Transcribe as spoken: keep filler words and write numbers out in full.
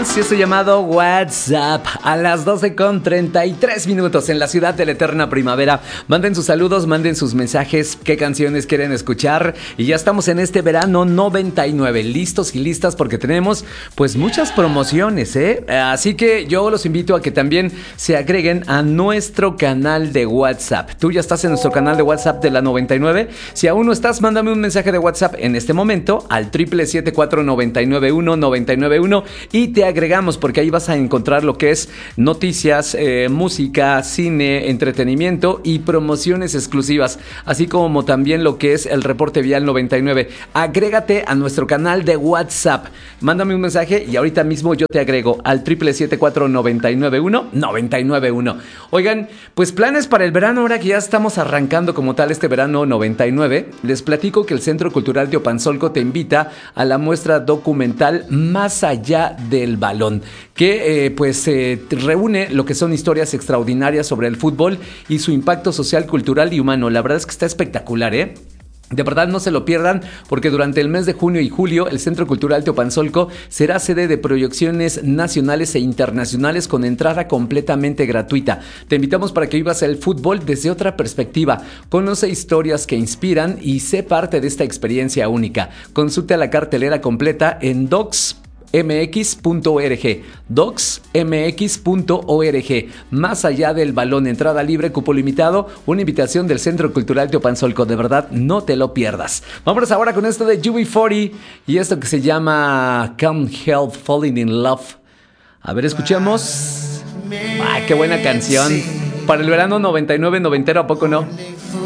Boys y esto llamado WhatsApp a las doce con treinta y tres minutos en la ciudad de la eterna primavera. Manden sus saludos, manden sus mensajes, qué canciones quieren escuchar. Y ya estamos en este verano noventa y nueve, listos y listas porque tenemos pues muchas promociones, ¿eh? Así que yo los invito a que también se agreguen a nuestro canal de WhatsApp. Tú ya estás en nuestro canal de WhatsApp de la noventa y nueve. Si aún no estás, mándame un mensaje de WhatsApp en este momento al triple siete cuatro noventa y nueve uno noventa y nueve uno y te agregamos porque ahí vas a encontrar lo que es noticias, eh, música, cine, entretenimiento y promociones exclusivas, así como también lo que es el reporte vial noventa y nueve. Agrégate a nuestro canal de WhatsApp, mándame un mensaje y ahorita mismo yo te agrego al triple siete cuatro noventa y nueve uno noventa y nueve uno. Oigan, pues planes para el verano ahora que ya estamos arrancando como tal este verano noventa y nueve. Les platico que el Centro Cultural Teopanzolco te invita a la muestra documental Más allá del balón, que eh, pues eh, reúne lo que son historias extraordinarias sobre el fútbol y su impacto social, cultural y humano. La verdad es que está espectacular, ¿eh? De verdad no se lo pierdan porque durante el mes de junio y julio el Centro Cultural Teopanzolco será sede de proyecciones nacionales e internacionales con entrada completamente gratuita. Te invitamos para que vivas el fútbol desde otra perspectiva, conoce historias que inspiran y sé parte de esta experiencia única. Consulta la cartelera completa en docs m x punto org, docs m x punto org. Más allá del balón, entrada libre, cupo limitado, una invitación del Centro Cultural Teopanzolco. De verdad, no te lo pierdas. Vámonos ahora con esto de U B cuarenta y esto que se llama Can't Help Falling in Love. A ver, escuchemos. ¡Ay, qué buena canción! Para el verano noventa y nueve, noventero, ¿a poco no?